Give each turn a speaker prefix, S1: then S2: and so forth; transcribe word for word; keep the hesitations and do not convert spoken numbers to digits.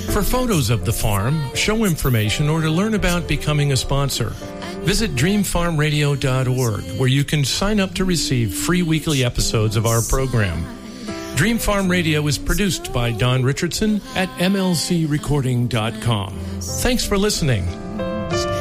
S1: For photos of the farm, show information, or to learn about becoming a sponsor, visit dream farm radio dot org, where you can sign up to receive free weekly episodes of our program. Dream Farm Radio is produced by Don Richardson at M L C recording dot com. Thanks for listening.